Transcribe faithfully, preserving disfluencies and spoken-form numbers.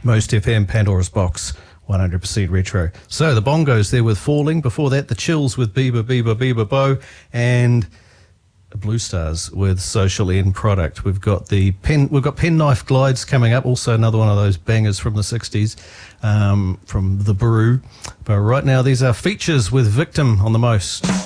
Most F M, Pandora's Box, one hundred percent retro. So the Bongos there with Falling. Before that, the Chills with Bieber, Bieber, Bieber, Bo. And Blue Stars with Social End Product. We've got the pen, we've got Penknife Glides coming up. Also another one of those bangers from the sixties, um, from The Brew. But right now, these are Features with Victim on the Most.